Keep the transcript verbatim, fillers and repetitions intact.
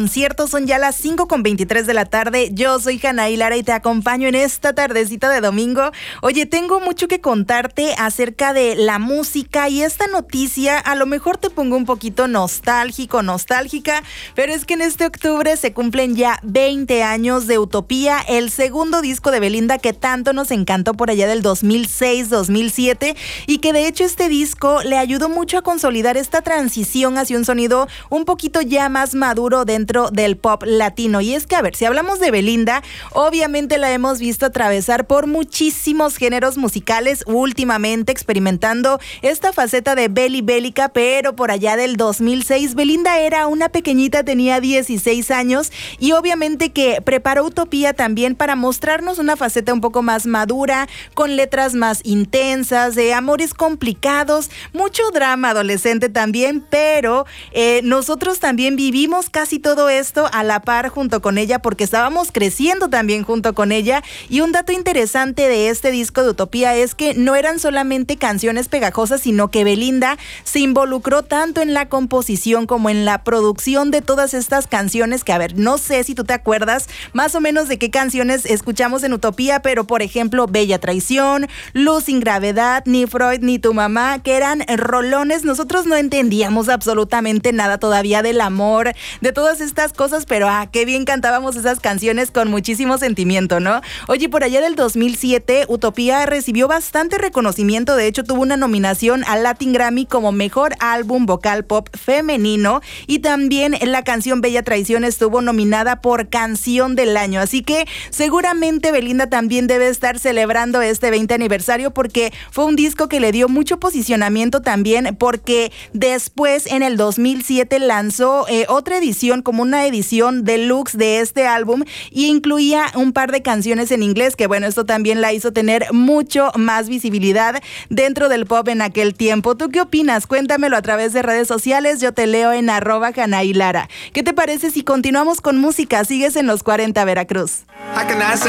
Cierto, son ya las cinco con veintitrés de la tarde. Yo soy Janaí Lara y te acompaño en esta tardecita de domingo. Oye, tengo mucho que contarte acerca de la música y esta noticia a lo mejor te pongo un poquito nostálgico, nostálgica, pero es que en este octubre se cumplen ya veinte años de Utopía, el segundo disco de Belinda que tanto nos encantó por allá del dos mil seis, dos mil siete, y que de hecho este disco le ayudó mucho a consolidar esta transición hacia un sonido un poquito ya más maduro dentro del pop latino. Y es que, a ver, si hablamos de Belinda, obviamente la hemos visto atravesar por muchísimos géneros musicales últimamente, experimentando esta faceta de Beli Bélica, pero por allá del dos mil seis, Belinda era una pequeñita, tenía dieciséis años, y obviamente que preparó Utopía también para mostrarnos una faceta un poco más madura, con letras más intensas, de amores complicados, mucho drama adolescente también, pero eh, nosotros también vivimos casi todo esto a la par junto con ella, porque estábamos creciendo también junto con ella. Y un dato interesante de este disco de Utopía es que no eran solamente canciones pegajosas, sino que Belinda se involucró tanto en la composición como en la producción de todas estas canciones que, a ver, no sé si tú te acuerdas más o menos de qué canciones escuchamos en Utopía, pero por ejemplo, Bella Traición, Luz sin Gravedad, Ni Freud ni Tu Mamá, que eran rolones. Nosotros no entendíamos absolutamente nada todavía del amor, de todas estas estas cosas, pero ah, qué bien cantábamos esas canciones con muchísimo sentimiento, ¿no? Oye, por allá del dos mil siete, Utopía recibió bastante reconocimiento. De hecho, tuvo una nominación al Latin Grammy como Mejor Álbum Vocal Pop Femenino, y también la canción Bella Traición estuvo nominada por Canción del Año. Así que seguramente Belinda también debe estar celebrando este veinte aniversario, porque fue un disco que le dio mucho posicionamiento también, porque después en el dos mil siete lanzó eh, otra edición como una edición deluxe de este álbum, y incluía un par de canciones en inglés, que bueno, esto también la hizo tener mucho más visibilidad dentro del pop en aquel tiempo. ¿Tú qué opinas? Cuéntamelo a través de redes sociales. Yo te leo en arroba Janaí Lara. ¿Qué te parece si continuamos con música? Sigues en Los cuarenta Veracruz.